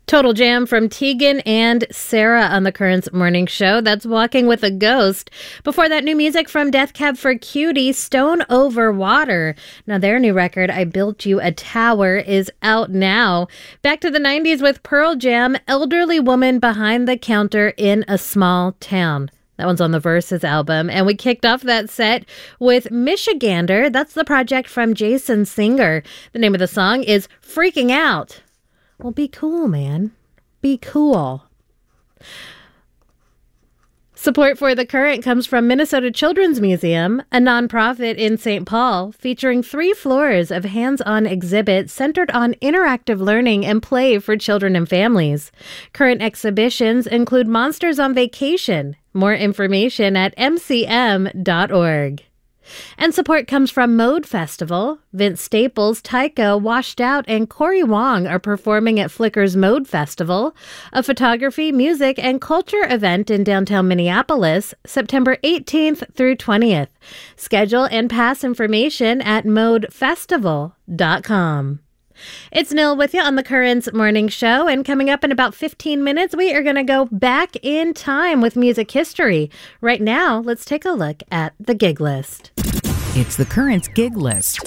Total Jam from Tegan and Sarah on the Currents Morning Show. That's Walking with a Ghost. Before that, new music from Death Cab for Cutie, Stone Over Water. Now, their new record, I Built You a Tower, is out now. Back to the 90s with Pearl Jam, Elderly Woman Behind the Counter in a Small Town. That one's on the Versus album. And we kicked off that set with Michigander. That's the project from Jason Singer. The name of the song is Freaking Out. Well, be cool, man. Be cool. Support for The Current comes from Minnesota Children's Museum, a nonprofit in St. Paul, featuring 3 floors of hands-on exhibits centered on interactive learning and play for children and families. Current exhibitions include Monsters on Vacation. More information at mcm.org. And support comes from Mode Festival. Vince Staples, Tycho, Washed Out, and Corey Wong are performing at Flickr's Mode Festival, a photography, music, and culture event in downtown Minneapolis, September 18th through 20th. Schedule and pass information at modefestival.com. It's Nil with you on the Currents Morning Show, and coming up in about 15 minutes, we are going to go back in time with music history. Right now, let's take a look at the gig list. It's the Currents Gig List.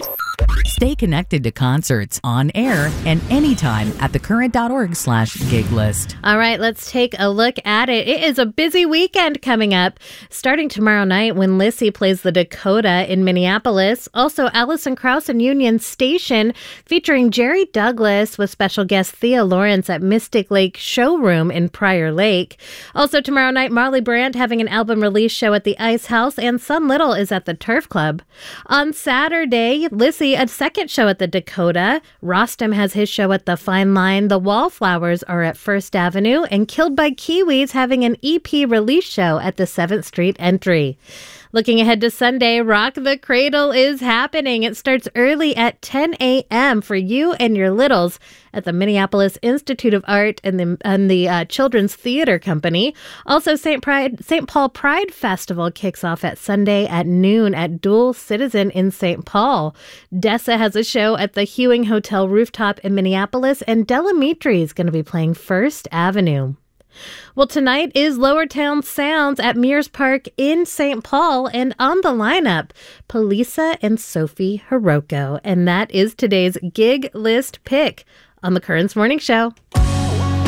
Stay connected to concerts on air and anytime at thecurrent.org/gig list. All right, let's take a look at it. It is a busy weekend coming up, starting tomorrow night when Lissy plays the Dakota in Minneapolis. Also, Alison Krauss and Union Station featuring Jerry Douglas with special guest Thea Lawrence at Mystic Lake Showroom in Prior Lake. Also, tomorrow night, Marley Brandt having an album release show at the Ice House, and Sun Little is at the Turf Club. On Saturday, Lissy, a second show at the Dakota. Rostam has his show at the Fine Line. The Wallflowers are at First Avenue, and Killed by Kiwis having an EP release show at the 7th Street Entry. Looking ahead to Sunday, Rock the Cradle is happening. It starts early at 10 a.m. for you and your littles at the Minneapolis Institute of Art and the Children's Theater Company. Also, St. Paul Pride Festival kicks off at Sunday at noon at Dual Citizen in St. Paul. Dessa has a show at the Hewing Hotel rooftop in Minneapolis, and Delamitri is going to be playing First Avenue. Well, tonight is Lower Town Sounds at Mears Park in St. Paul, and on the lineup, Polisa and Sophie Hiroko. And that is today's gig list pick on the Currents Morning Show.